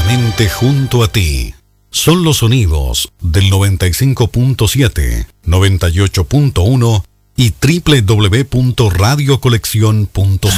Eternamente junto a ti. Son los sonidos del 95.7, 98.1 y www.radiocolección.cl.